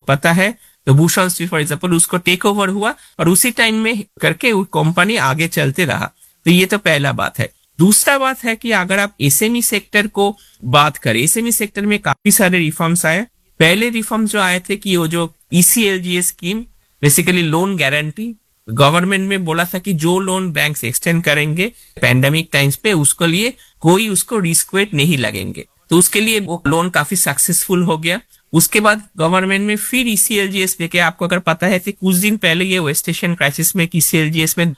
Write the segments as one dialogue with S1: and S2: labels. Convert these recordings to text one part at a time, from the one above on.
S1: पता है, तो भूषण स्टील फॉर एग्जाम्पल उसको टेक ओवर हुआ और उसी टाइम में करके वो कंपनी आगे चलते रहा। तो ये तो पहला बात है। दूसरा बात है कि अगर आप एसएमई सेक्टर को बात करें, एसएमई सेक्टर में काफी सारे रिफॉर्म्स आए। पहले रिफॉर्म्स जो आए थे कि वो जो ईसीएलजीएस scheme, basically loan guarantee, government में बोला था कि जो लोन बैंक से एक्सटेंड करेंगे पैंडेमिक टाइम्स पे उसको लिए कोई उसको रिस्क वेट नहीं लगेंगे, तो उसके लिए वो लोन काफी सक्सेसफुल हो गया। उसके बाद गवर्नमेंट में फिर ईसीएलजीएस लेके, आपको अगर पता है तो कुछ दिन पहले ये वेस्ट एशियन क्राइसिस में ईसीएलजीएस में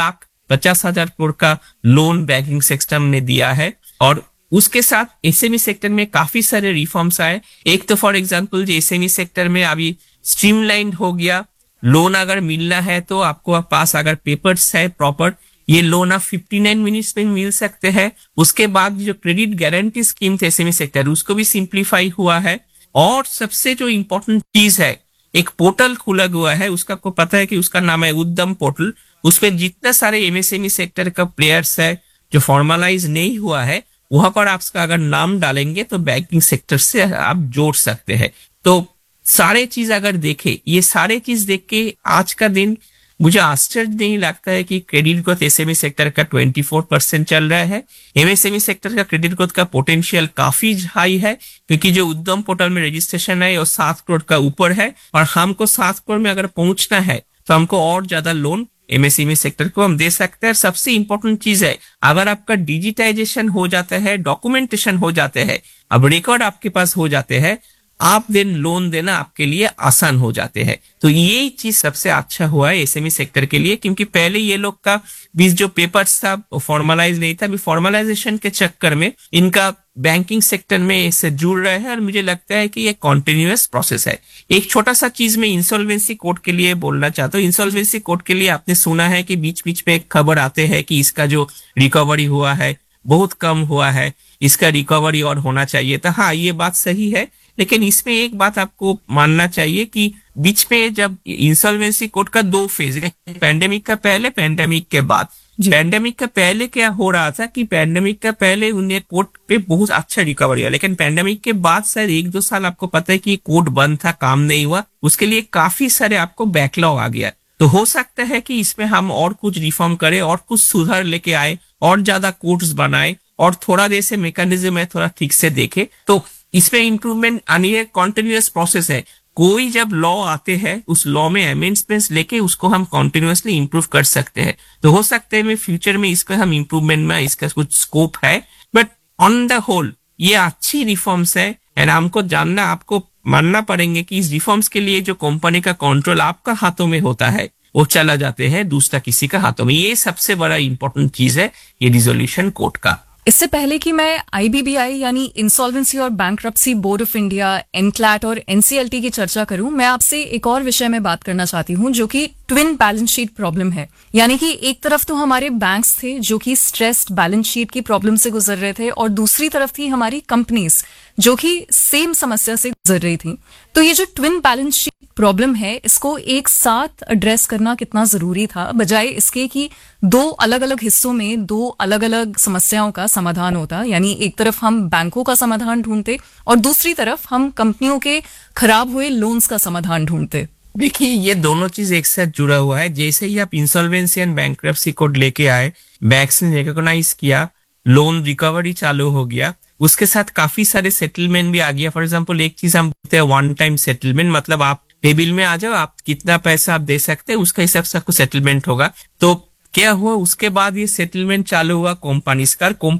S1: 2,50,000 करोड़ का लोन बैंकिंग सेक्टर ने दिया है। और उसके साथ एसएमई सेक्टर में काफी सारे रिफॉर्म्स आए। एक तो फॉर एग्जांपल जो एसएमई सेक्टर में अभी स्ट्रीमलाइंड हो गया, लोन अगर मिलना है तो आपको पास अगर पेपर्स है प्रॉपर, ये लोन आप 59 मिनट्स में मिल सकते हैं। उसके बाद जो क्रेडिट गारंटी स्कीम थे एसएमई सेक्टर, उसको भी सिंप्लीफाई हुआ है। और सबसे जो इम्पोर्टेंट चीज है, एक पोर्टल खुला हुआ है, उसका आपको पता है कि उसका नाम है उद्यम पोर्टल। उसमें जितने सारे एमएसएमई सेक्टर का प्लेयर्स है जो फॉर्मलाइज नहीं हुआ है, वहां पर आपका अगर नाम डालेंगे तो बैंकिंग सेक्टर से आप जोड़ सकते हैं। तो सारे चीज अगर देखे, ये सारे चीज देख के आज का दिन मुझे आश्चर्य नहीं लगता है कि क्रेडिट ग्रोथ एसएमई सेक्टर का 24% चल रहा है। एमएसएमई सेक्टर का क्रेडिट ग्रोथ का पोटेंशियल काफी हाई है, क्योंकि जो उद्यम पोर्टल में रजिस्ट्रेशन है वो 7 करोड़ का ऊपर है, और हमको 7 करोड़ में अगर पहुंचना है तो हमको और ज्यादा लोन एमएसएमई सेक्टर को हम दे सकते हैं। सबसे इंपॉर्टेंट चीज है, अगर आपका डिजिटाइजेशन हो जाता है, डॉक्यूमेंटेशन हो जाते हैं, अब रिकॉर्ड आपके पास हो जाते हैं, आप दिन लोन देना आपके लिए आसान हो जाते हैं। तो ये चीज सबसे अच्छा हुआ है एसएमई सेक्टर के लिए, क्योंकि पहले ये लोग का बीच जो पेपर्स था वो फॉर्मलाइज नहीं था। अभी फॉर्मलाइजेशन के चक्कर में इनका बैंकिंग सेक्टर में इससे जुड़ रहे हैं, और मुझे लगता है कि ये कॉन्टिन्यूअस प्रोसेस है। एक छोटा सा चीज में इंसॉल्वेंसी कोड के लिए बोलना चाहता हूँ। इंसॉल्वेंसी कोड के लिए आपने सुना है कि बीच बीच में खबर आते हैं कि इसका जो रिकवरी हुआ है बहुत कम हुआ है, इसका रिकवरी और होना चाहिए था। हाँ, ये बात सही है, लेकिन इसमें एक बात आपको मानना चाहिए कि बीच में जब इंसॉल्वेंसी कोड का 2 फेज है, पैंडेमिक का पहले, पैंडेमिक के बाद। पैंडेमिक का पहले क्या हो रहा था कि पैंडेमिक का पहले उन्हें कोड पे बहुत अच्छा रिकवरी हुआ, लेकिन पैंडेमिक के बाद शायद 1-2 साल आपको पता है कि कोड बंद था, काम नहीं हुआ, उसके लिए काफी सारे आपको बैकलॉग आ गया। तो हो सकता है कि इसमें हम और कुछ रिफॉर्म करें और कुछ सुधार लेके आए और ज्यादा कोड्स बनाए और थोड़ा देर से मैकेनिज्म है थोड़ा ठीक से देखे, तो इसमें इंप्रूवमेंट आनी है। कॉन्टिन्यूअस प्रोसेस है। कोई जब लॉ आते हैं उस लॉ में अमेंडमेंट्स लेके उसको हम कॉन्टिन्यूअसली इंप्रूव कर सकते हैं। तो हो सकता है फ्यूचर में इसका हम इंप्रूवमेंट में इसका कुछ स्कोप है, बट ऑन द होल ये अच्छी रिफॉर्म्स है। एंड हमको जानना, आपको मानना पड़ेंगे कि इस रिफॉर्म्स के लिए जो कंपनी का कंट्रोल आपका हाथों में होता है वो चला जाते हैं दूसरा किसी का हाथों में। ये सबसे बड़ा इंपॉर्टेंट चीज है ये रिजोल्यूशन कोर्ट का।
S2: इससे पहले कि मैं आईबीबीआई यानी इंसॉल्वेंसी और bankruptcy board of India, NCLAT और एनसीएलटी की चर्चा करूं, मैं आपसे एक और विषय में बात करना चाहती हूं जो कि ट्विन बैलेंस शीट प्रॉब्लम है। यानी कि एक तरफ तो हमारे बैंक्स थे जो कि स्ट्रेस्ड बैलेंस शीट की प्रॉब्लम से गुजर रहे थे, और दूसरी तरफ थी हमारी कंपनीज जो कि सेम समस्या से गुजर रही थी। तो ये जो ट्विन बैलेंस शीट प्रॉब्लम है, इसको एक साथ एड्रेस करना कितना जरूरी था, बजाय इसके कि 2 अलग अलग हिस्सों में 2 अलग अलग समस्याओं का समाधान होता। यानी एक तरफ हम बैंकों का समाधान ढूंढते और दूसरी तरफ हम कंपनियों के खराब हुए लोन्स का समाधान ढूंढते।
S1: देखिए, ये दोनों चीज एक साथ जुड़ा हुआ है। जैसे ही आप इंसॉल्वेंसी एंड बैंक्रप्सी कोड लेके आए, बैंक्स ने रिकॉग्नाइज किया, लोन रिकवरी चालू हो गया, उसके साथ काफी सारे सेटलमेंट भी आ गया। फॉर एग्जाम्पल एक चीज हम बोलते हैं वन टाइम सेटलमेंट, मतलब आप पे बिल में आ जाओ, आप कितना पैसा आप दे सकते हैं उसका हिसाब से आपको सेटलमेंट होगा। तो क्या हुआ, उसके बाद ये सेटलमेंट चालू हुआ कंपनीज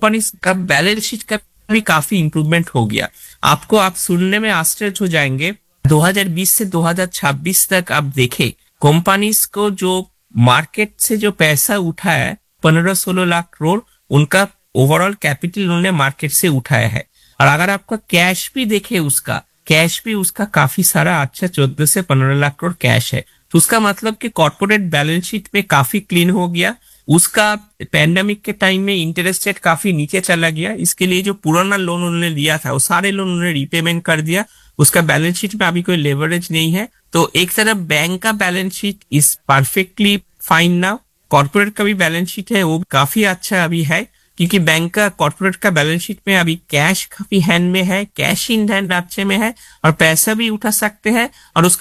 S1: का बैलेंस शीट का भी काफी इंप्रूवमेंट हो गया। आपको आप सुनने में आश्चर्य हो जाएंगे, 2020 से 2026 तक आप देखें कंपनीज को जो मार्केट से जो पैसा उठा है 15-16 लाख करोड़, उनका ओवरऑल कैपिटल उन्होंने मार्केट से उठाया है। और अगर आपका कैश भी देखे, उसका कैश भी उसका काफी सारा अच्छा 14 से 15 लाख करोड़ कैश है। तो उसका मतलब कि कॉर्पोरेट बैलेंस शीट में काफी क्लीन हो गया। उसका पैंडेमिक के टाइम में इंटरेस्ट रेट काफी नीचे चला गया। इसके लिए जो पुराना लोन उन्होंने लिया था वो सारे लोन उन्होंने रीपेमेंट कर दिया। उसका बैलेंस शीट में अभी कोई लेवरेज नहीं है। तो एक तरफ बैंक का balance sheet is perfectly fine now, corporate का भी बैलेंस शीट है वो काफी अच्छा अभी है, क्योंकि बैंक का कॉर्पोरेट का बैलेंस शीट में अभी कैश काफी हैंड में है, कैश इन हैंड अच्छे में है और पैसा भी उठा सकते हैं और उसका